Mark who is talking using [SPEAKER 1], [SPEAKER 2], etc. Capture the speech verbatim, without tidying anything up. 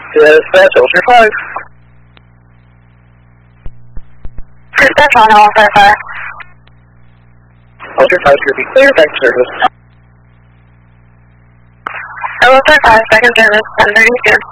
[SPEAKER 1] Dispatch, Ultra five.
[SPEAKER 2] Dispatch on Ultra five.
[SPEAKER 1] Ultra five should be clear, back service.
[SPEAKER 2] Ultra five, second service, ten thirty-two.